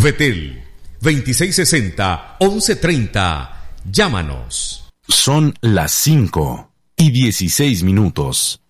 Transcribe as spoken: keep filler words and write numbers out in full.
Vetel, veintiséis sesenta, once treinta. Llámanos. Son las cinco y dieciséis minutos.